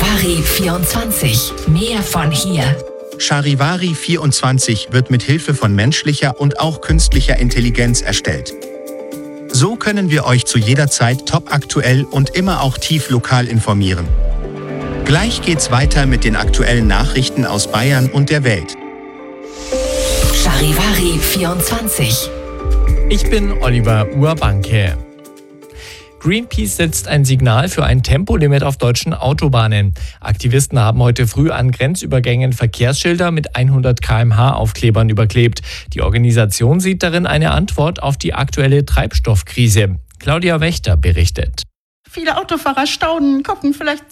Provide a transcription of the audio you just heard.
Charivari 24. Mehr von hier. Charivari 24 wird mit Hilfe von menschlicher und auch künstlicher Intelligenz erstellt. So können wir euch zu jeder Zeit topaktuell und immer auch tief lokal informieren. Gleich geht's weiter mit den aktuellen Nachrichten aus Bayern und der Welt. Charivari 24. Ich bin Oliver Urbanke. Greenpeace setzt ein Signal für ein Tempolimit auf deutschen Autobahnen. Aktivisten haben heute früh an Grenzübergängen Verkehrsschilder mit 100 km/h Aufklebern überklebt. Die Organisation sieht darin eine Antwort auf die aktuelle Treibstoffkrise. Claudia Wächter berichtet. Viele Autofahrer staunen, gucken vielleicht